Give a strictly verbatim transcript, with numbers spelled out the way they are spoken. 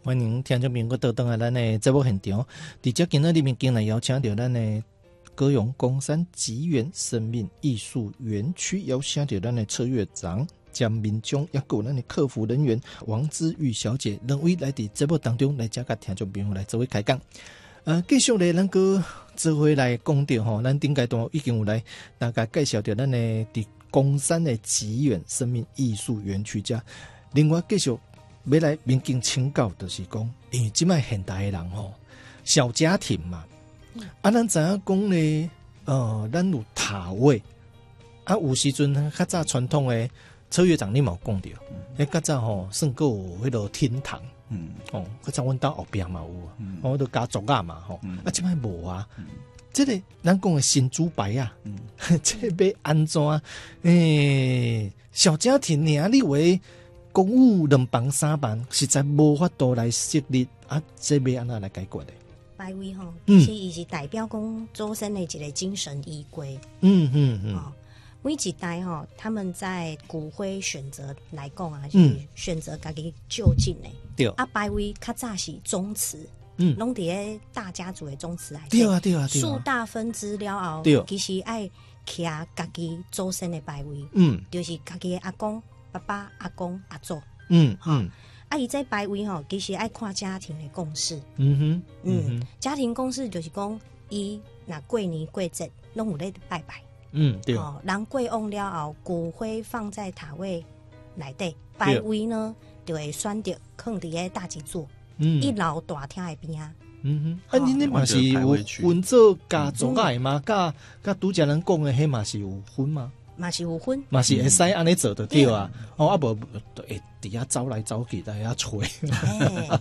欢迎听众朋友倒转来咱的节目现场。伫这今仔日面今来邀请到咱的高雄公山吉园生命艺术园区，邀请到咱的策略长江明忠，也有咱的客服人员王之玉小姐，两位来伫节目当中来加甲听众朋友来做位开讲。呃，继续咧，咱个做回来讲到吼，咱顶阶段已经有来大家介绍到咱的伫公山的吉园生命艺术园区遮。另外继续要来民间请教，就是讲，因为即摆现代的人吼，小家庭嘛，嗯、啊，咱知影讲咧，呃，咱有塔位，啊，有时阵较早传统的策略长你嘛有讲到，迄较早吼，算个有迄个天堂。嗯，哦，佢在阮兜后壁嘛有啊，嗯、哦，都家族啊嘛，吼、嗯，啊，即摆无啊，嗯、这个咱讲的新猪白啊，嗯、这要安怎？诶、欸，小家庭尔，你为公务两房三房，实在无法度来设立啊，这要安怎来解决的？ 拜位吼，其实伊是代表讲周身的一个精神依归。嗯嗯嗯。哦每一代哈、哦，他们在骨灰选择来讲啊，就是选择家己就近的。对啊，拜位较早是宗祠，嗯，拢伫咧大家族的宗祠来。对啊，对啊，对啊。树大分支了后，对，其实爱徛家己祖先的拜位，嗯，就是家己的阿公、爸爸、阿公、阿祖，嗯嗯。啊，伊这拜位吼，其实爱看家庭的共识。嗯哼，嗯，嗯家庭共识就是讲，伊若过年过节拢有咧拜拜。嗯，对。哦，人过往了后，骨灰放在塔位内底，拜位呢就会选择放伫个大基座，嗯，一楼大厅的边啊。嗯哼，啊，你那嘛是有分做家族的嘛？甲甲拄则人讲的迄嘛是有分吗？嘛是有分，嘛是会使安尼做就对啊。哦，啊无会伫遐走来走去，来遐吹。